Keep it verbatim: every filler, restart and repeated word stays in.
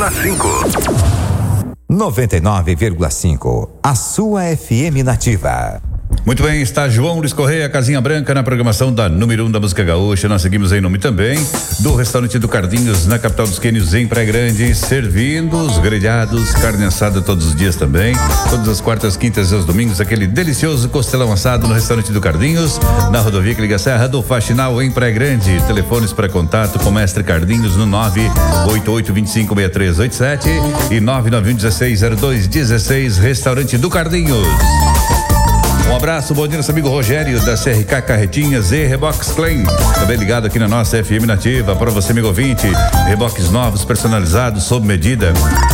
noventa e nove vírgula cinco, a sua F M nativa. Muito bem, está João Luiz Correia, Casinha Branca, na programação da número um da música gaúcha. Nós seguimos em nome também do restaurante do Cardinhos, na capital dos Quênios, em Praia Grande, servindo os grelhados, carne assada todos os dias também, todas as quartas, quintas e os domingos, aquele delicioso costelão assado no restaurante do Cardinhos, na rodovia que liga a Serra do Faxinal, em Praia Grande. Telefones para contato com o mestre Cardinhos no nove oito oito, dois cinco, seis três oito sete e nove nove um, um seis zero dois um seis, restaurante do Cardinhos. Um abraço, bom dia, nosso amigo Rogério da C R K Carretinhas e Rebox Claim, também ligado aqui na nossa F M nativa. Para você, amigo ouvinte, reboques novos, personalizados, sob medida.